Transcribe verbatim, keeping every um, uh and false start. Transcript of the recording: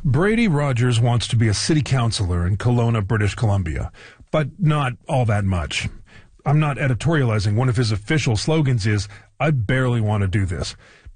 Brady Rogers wants to be a city councilor in Kelowna, British Columbia, but not all that much. I'm not editorializing. One of his official slogans is, "I barely want to do this."